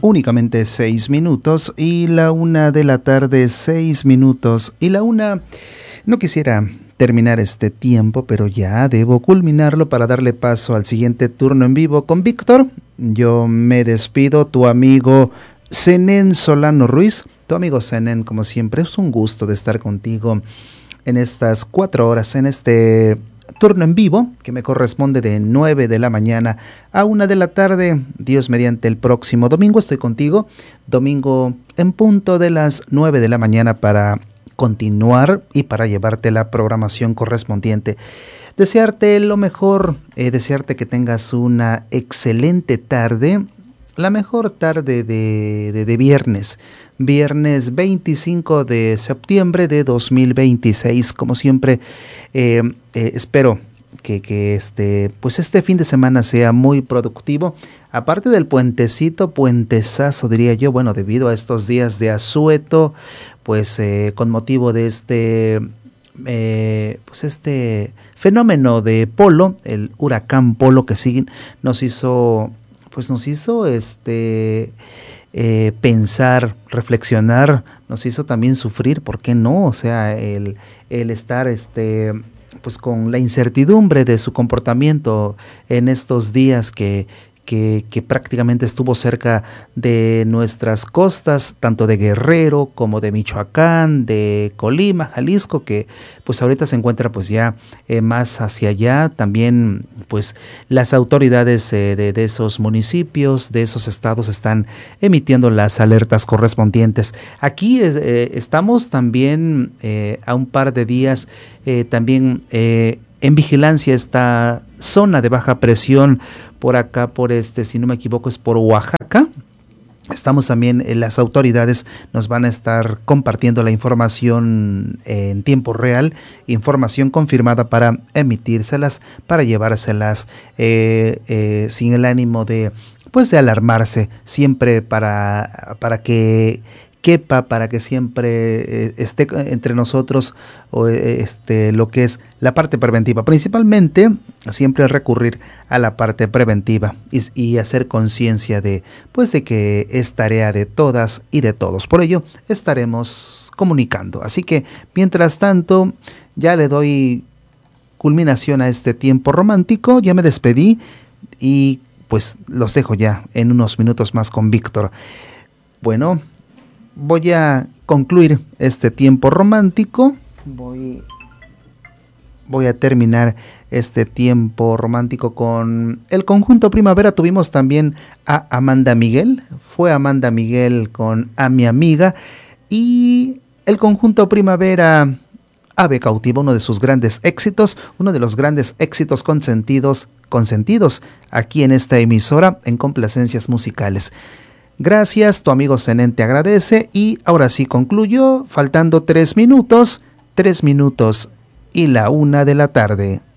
únicamente 6 minutos y la 1 de la tarde, 6 minutos y la 1. No quisiera terminar este tiempo, pero ya debo culminarlo para darle paso al siguiente turno en vivo con Víctor. Yo me despido, tu amigo Zenén Solano Ruiz. Tu amigo Zenén, como siempre, es un gusto de estar contigo en estas 4 horas, en este turno en vivo, que me corresponde de 9 de la mañana a 1 de la tarde. Dios mediante, el próximo domingo estoy contigo, domingo en punto de las 9 de la mañana para continuar y para llevarte la programación correspondiente. Desearte lo mejor, desearte que tengas una excelente tarde, la mejor tarde de viernes 25 de septiembre de 2026. Como siempre, espero que este fin de semana sea muy productivo. Aparte del puentezazo diría yo, bueno, debido a estos días de asueto, pues con motivo de este fenómeno de Polo, el huracán Polo, que sí nos hizo pensar, reflexionar, nos hizo también sufrir, ¿por qué no? O sea, el estar pues con la incertidumbre de su comportamiento en estos días que prácticamente estuvo cerca de nuestras costas, tanto de Guerrero como de Michoacán, de Colima, Jalisco, que pues ahorita se encuentra pues ya más hacia allá. También pues las autoridades de esos municipios, de esos estados, están emitiendo las alertas correspondientes. Aquí estamos también a un par de días también en vigilancia esta zona de baja presión por acá, si no me equivoco, es por Oaxaca. Estamos también, las autoridades nos van a estar compartiendo la información en tiempo real, información confirmada para emitírselas, para llevárselas sin el ánimo de alarmarse, siempre para que quepa, para que siempre esté entre nosotros lo que es la parte preventiva. Principalmente siempre recurrir a la parte preventiva y hacer conciencia de que es tarea de todas y de todos. Por ello estaremos comunicando. Así que mientras tanto ya le doy culminación a este tiempo romántico. Ya me despedí y pues los dejo ya en unos minutos más con Víctor. Bueno, voy a concluir este tiempo romántico. Voy a terminar este tiempo romántico con el conjunto Primavera. Tuvimos también a Amanda Miguel. Fue Amanda Miguel con A Mi Amiga. Y el conjunto Primavera, Ave Cautiva, uno de sus grandes éxitos, uno de los grandes éxitos consentidos aquí en esta emisora en complacencias musicales. Gracias, tu amigo Zenén te agradece y ahora sí concluyo, faltando 3 minutos y la 1 de la tarde.